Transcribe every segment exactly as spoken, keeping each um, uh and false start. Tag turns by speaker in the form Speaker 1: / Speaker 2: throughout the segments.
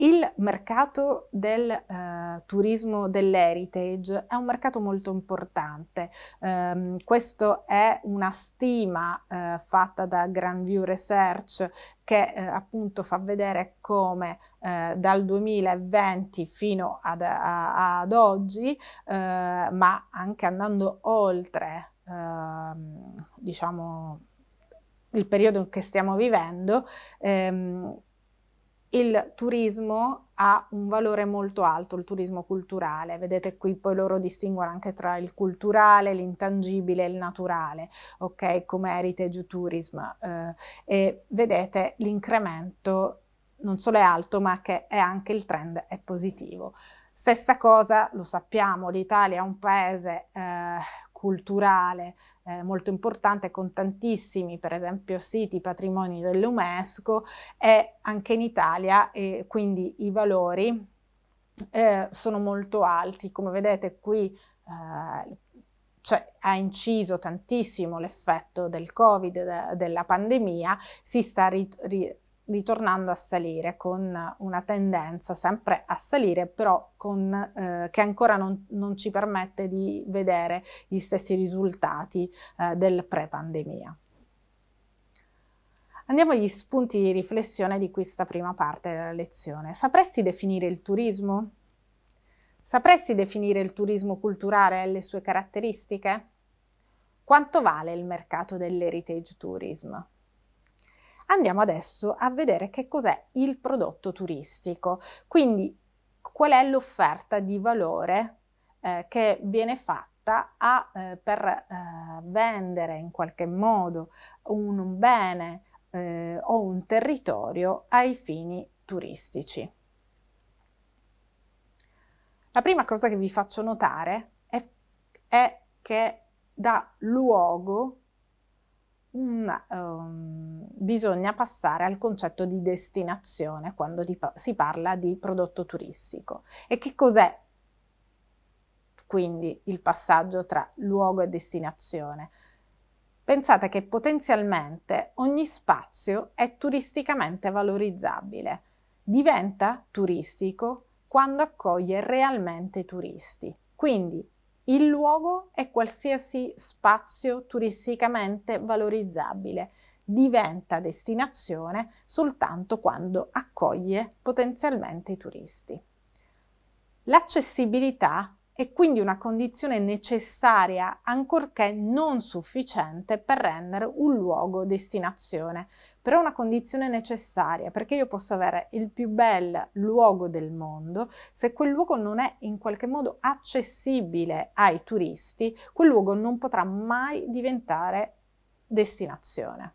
Speaker 1: Il mercato del, ehm, turismo dell'heritage è un mercato molto importante. Ehm, questo è una stima, ehm, fatta da Grand View Research che, ehm, appunto fa vedere come, ehm, dal duemilaventi fino ad a ad oggi, ehm, ma anche andando oltre, ehm, diciamo il periodo in che stiamo vivendo, ehm, il turismo ha un valore molto alto, il turismo culturale. Vedete qui poi loro distinguono anche tra il culturale, l'intangibile e il naturale, okay, come heritage tourism. Ehm, e vedete l'incremento non solo è alto, ma che è anche il trend è positivo. Stessa cosa, lo sappiamo, l'Italia è un paese, ehm, culturale, ehm, molto importante con tantissimi, per esempio, siti patrimoni dell'UNESCO e anche in Italia, e quindi i valori, ehm, sono molto alti. Come vedete qui, ehm, cioè ha inciso tantissimo l'effetto del Covid, de della pandemia, si sta rit ri ritornando a salire con una tendenza sempre a salire, però con ehm, che ancora non non ci permette di vedere gli stessi risultati, ehm, del pre-pandemia. Andiamo agli spunti di riflessione di questa prima parte della lezione. Sapresti definire il turismo? Sapresti definire il turismo culturale e le sue caratteristiche? Quanto vale il mercato dell'heritage tourism? Andiamo adesso a vedere che cos'è il prodotto turistico, quindi qual è l'offerta di valore eh, che viene fatta a, eh, per eh, vendere in qualche modo un bene eh, o un territorio ai fini turistici. La prima cosa che vi faccio notare è, è che dà luogo un, um, bisogna passare al concetto di destinazione quando di, si parla di prodotto turistico. E che cos'è quindi il passaggio tra luogo e destinazione? Pensate che potenzialmente ogni spazio è turisticamente valorizzabile, diventa turistico quando accoglie realmente i turisti. Quindi il luogo è qualsiasi spazio turisticamente valorizzabile, diventa destinazione soltanto quando accoglie potenzialmente i turisti. L'accessibilità è quindi una condizione necessaria, ancorché non sufficiente, per rendere un luogo destinazione. Però è una condizione necessaria, perché io posso avere il più bel luogo del mondo, se quel luogo non è in qualche modo accessibile ai turisti, quel luogo non potrà mai diventare destinazione.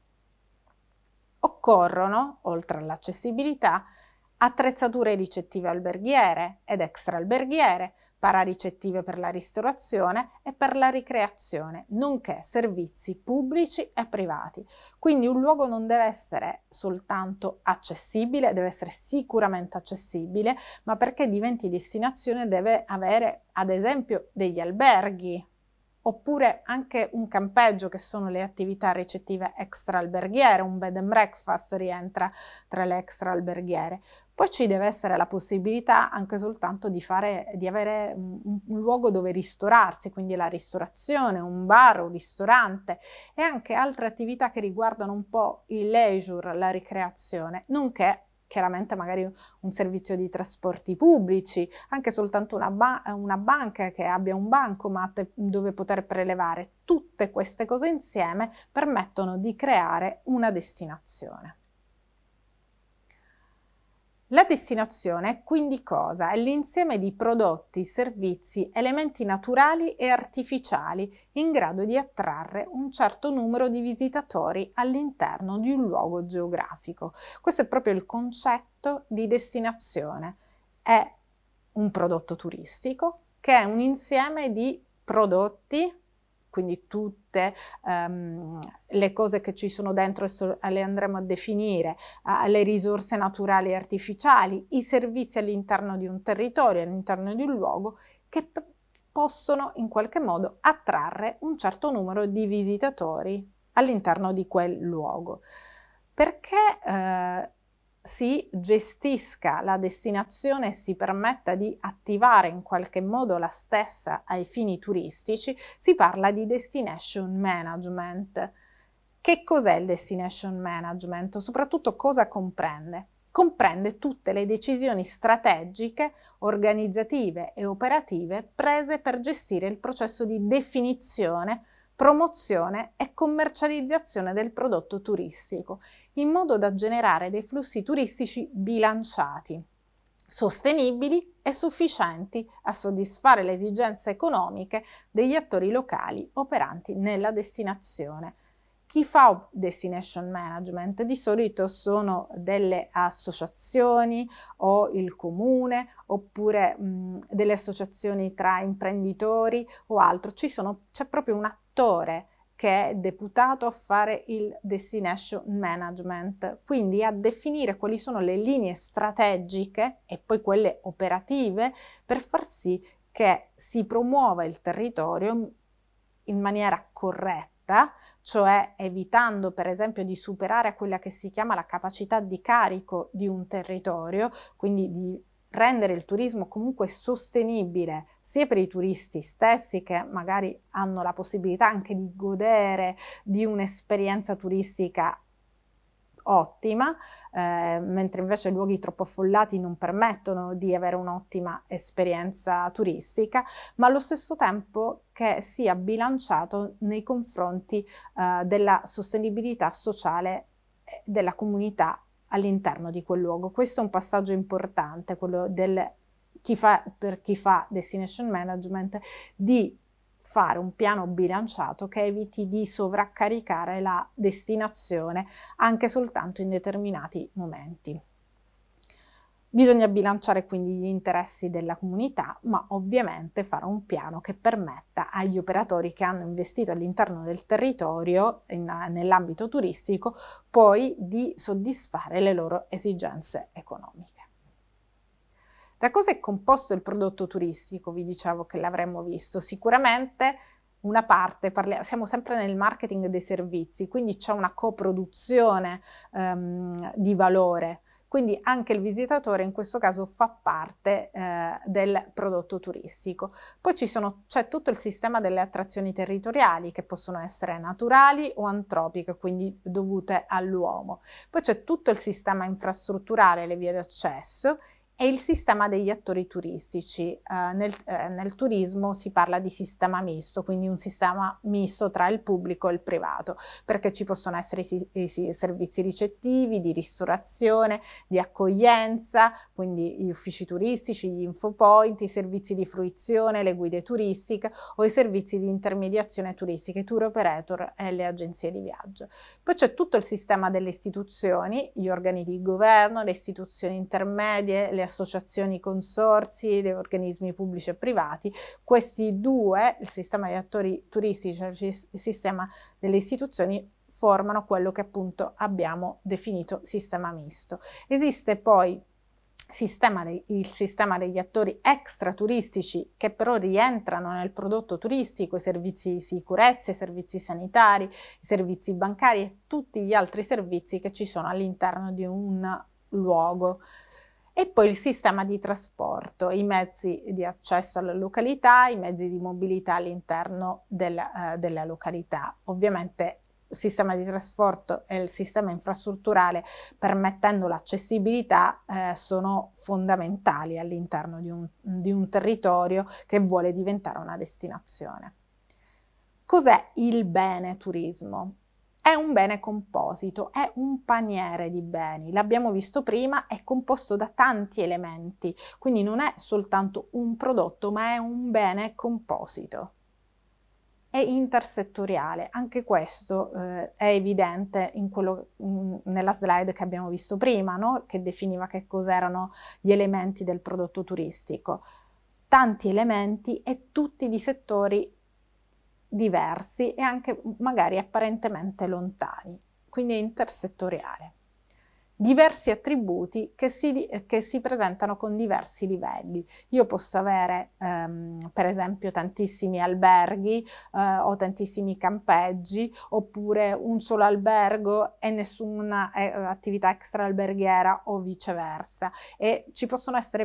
Speaker 1: Occorrono, oltre all'accessibilità, attrezzature ricettive alberghiere ed extraalberghiere, pararicettive per la ristorazione e per la ricreazione, nonché servizi pubblici e privati. Quindi un luogo non deve essere soltanto accessibile, deve essere sicuramente accessibile, ma perché diventi destinazione deve avere ad esempio degli alberghi, oppure anche un campeggio, che sono le attività ricettive extraalberghiere, un bed and breakfast rientra tra le extraalberghiere. Poi ci deve essere la possibilità anche soltanto di fare, di avere un, un luogo dove ristorarsi, quindi la ristorazione, un bar, un ristorante e anche altre attività che riguardano un po' il leisure, la ricreazione, nonché chiaramente magari un servizio di trasporti pubblici, anche soltanto una, ba- una banca che abbia un bancomat dove poter prelevare. Tutte queste cose insieme permettono di creare una destinazione. La destinazione è quindi cosa? È l'insieme di prodotti, servizi, elementi naturali e artificiali in grado di attrarre un certo numero di visitatori all'interno di un luogo geografico. Questo è proprio il concetto di destinazione. È un prodotto turistico che è un insieme di prodotti, quindi tutte um, le cose che ci sono dentro e le andremo a definire, uh, le risorse naturali e artificiali, i servizi all'interno di un territorio, all'interno di un luogo, che p- possono in qualche modo attrarre un certo numero di visitatori all'interno di quel luogo. Perché uh, si gestisca la destinazione e si permetta di attivare in qualche modo la stessa ai fini turistici, si parla di destination management. Che cos'è il destination management? Soprattutto cosa comprende? Comprende tutte le decisioni strategiche, organizzative e operative prese per gestire il processo di definizione, promozione e commercializzazione del prodotto turistico, in modo da generare dei flussi turistici bilanciati, sostenibili e sufficienti a soddisfare le esigenze economiche degli attori locali operanti nella destinazione. Chi fa destination management? Di solito sono delle associazioni o il comune, oppure mh, delle associazioni tra imprenditori o altro. Ci sono, c'è proprio un attore che è deputato a fare il destination management, quindi a definire quali sono le linee strategiche e poi quelle operative per far sì che si promuova il territorio in maniera corretta, cioè evitando per esempio di superare quella che si chiama la capacità di carico di un territorio, quindi di rendere il turismo comunque sostenibile sia per i turisti stessi, che magari hanno la possibilità anche di godere di un'esperienza turistica ottima, eh, mentre invece luoghi troppo affollati non permettono di avere un'ottima esperienza turistica, ma allo stesso tempo che sia bilanciato nei confronti eh, della sostenibilità sociale della comunità all'interno di quel luogo. Questo è un passaggio importante, quello del chi fa, per chi fa destination management, di fare un piano bilanciato che eviti di sovraccaricare la destinazione anche soltanto in determinati momenti. Bisogna bilanciare quindi gli interessi della comunità, ma ovviamente fare un piano che permetta agli operatori che hanno investito all'interno del territorio, in, nell'ambito turistico, poi di soddisfare le loro esigenze economiche. Da cosa è composto il prodotto turistico? Vi dicevo che l'avremmo visto. Sicuramente una parte, parliamo, siamo sempre nel marketing dei servizi, quindi c'è una coproduzione ehm, di valore. Quindi anche il visitatore in questo caso fa parte eh, del prodotto turistico. Poi ci sono, c'è tutto il sistema delle attrazioni territoriali, che possono essere naturali o antropiche, quindi dovute all'uomo. Poi c'è tutto il sistema infrastrutturale, le vie d'accesso, e il sistema degli attori turistici. Eh, nel, eh, nel turismo si parla di sistema misto, quindi un sistema misto tra il pubblico e il privato, perché ci possono essere i, i, i servizi ricettivi, di ristorazione, di accoglienza, quindi gli uffici turistici, gli infopoint, i servizi di fruizione, le guide turistiche o i servizi di intermediazione turistica, i tour operator e le agenzie di viaggio. Poi c'è tutto il sistema delle istituzioni, gli organi di governo, le istituzioni intermedie, le associazioni, i consorzi, gli organismi pubblici e privati. Questi due, il sistema degli attori turistici e il sistema delle istituzioni, formano quello che appunto abbiamo definito sistema misto. Esiste poi Sistema de- il sistema degli attori extraturistici, che però rientrano nel prodotto turistico, i servizi di sicurezza, i servizi sanitari, i servizi bancari e tutti gli altri servizi che ci sono all'interno di un luogo. E poi il sistema di trasporto, i mezzi di accesso alla località, i mezzi di mobilità all'interno del, eh, della località. Ovviamente il sistema di trasporto e il sistema infrastrutturale, permettendo l'accessibilità, eh, sono fondamentali all'interno di un, di un territorio che vuole diventare una destinazione. Cos'è il bene turismo? È un bene composito, è un paniere di beni, l'abbiamo visto prima, è composto da tanti elementi, quindi non è soltanto un prodotto, ma è un bene composito. È intersettoriale, anche questo eh, è evidente in quello, mh, nella slide che abbiamo visto prima, no? Che definiva che cos'erano gli elementi del prodotto turistico. Tanti elementi e tutti di settori diversi e anche magari apparentemente lontani, quindi è intersettoriale. diversi attributi che si, che si presentano con diversi livelli. Io posso avere ehm, per esempio tantissimi alberghi eh, o tantissimi campeggi, oppure un solo albergo e nessuna eh, attività extra alberghiera o viceversa, e ci possono essere